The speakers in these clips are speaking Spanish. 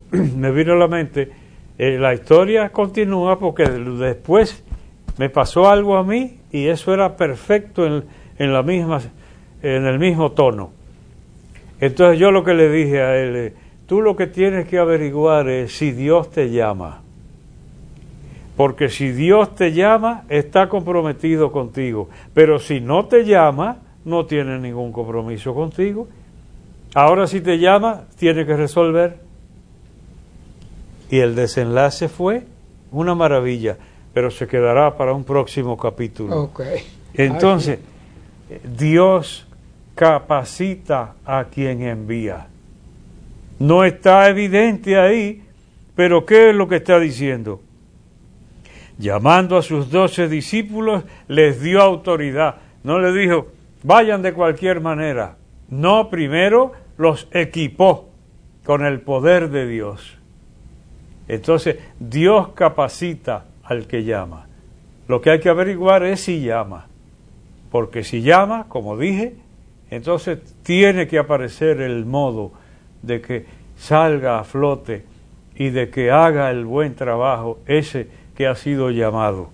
me vino a la mente, la historia continúa porque después me pasó algo a mí y eso era perfecto en el mismo tono. Entonces yo lo que le dije a él, tú lo que tienes que averiguar es si Dios te llama. Porque si Dios te llama, está comprometido contigo. Pero si no te llama, no tiene ningún compromiso contigo. Ahora si te llama, tiene que resolver. Y el desenlace fue una maravilla, pero se quedará para un próximo capítulo. Okay. Entonces, Dios capacita a quien envía. No está evidente ahí, pero ¿qué es lo que está diciendo? Llamando a sus 12 discípulos, les dio autoridad. No le dijo, vayan de cualquier manera. No, primero los equipó con el poder de Dios. Entonces, Dios capacita al que llama. Lo que hay que averiguar es si llama. Porque si llama, como dije, entonces tiene que aparecer el modo de que salga a flote y de que haga el buen trabajo ese que ha sido llamado.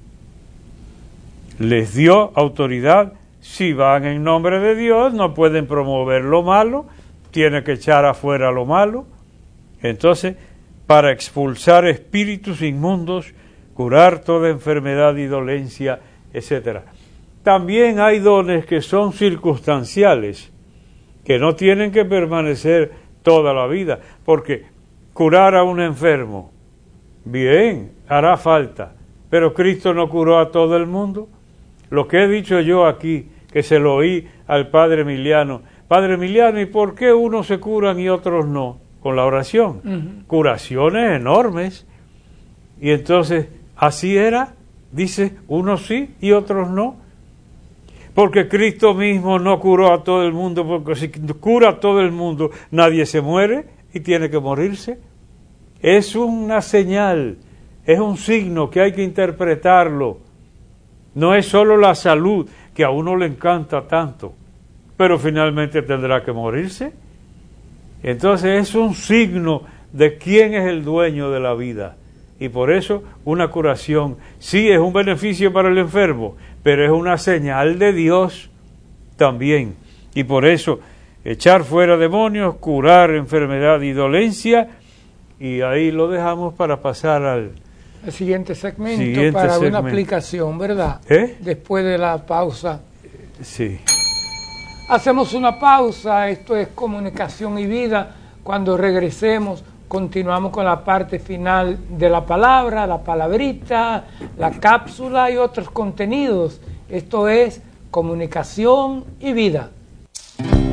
Les dio autoridad. Si van en nombre de Dios, no pueden promover lo malo, tiene que echar afuera lo malo. Entonces, para expulsar espíritus inmundos, curar toda enfermedad y dolencia, etc. También hay dones que son circunstanciales, que no tienen que permanecer toda la vida, porque curar a un enfermo, bien, hará falta, pero Cristo no curó a todo el mundo. Lo que he dicho yo aquí, que se lo oí al Padre Emiliano, Padre Emiliano, ¿y por qué unos se curan y otros no? Con la oración. Curaciones enormes. Y entonces, así era, dice, unos sí y otros no. Porque Cristo mismo no curó a todo el mundo, porque si cura a todo el mundo, nadie se muere y tiene que morirse. Es una señal, es un signo que hay que interpretarlo. No es solo la salud, que a uno le encanta tanto, pero finalmente tendrá que morirse. Entonces es un signo de quién es el dueño de la vida. Y por eso una curación sí es un beneficio para el enfermo, pero es una señal de Dios también. Y por eso echar fuera demonios, curar enfermedad y dolencia, y ahí lo dejamos para pasar al siguiente segmento, para una aplicación, ¿verdad? Después de la pausa. Sí. Hacemos una pausa, esto es Comunicación y Vida. Cuando regresemos, continuamos con la parte final de la palabra, la palabrita, la cápsula y otros contenidos. Esto es Comunicación y Vida.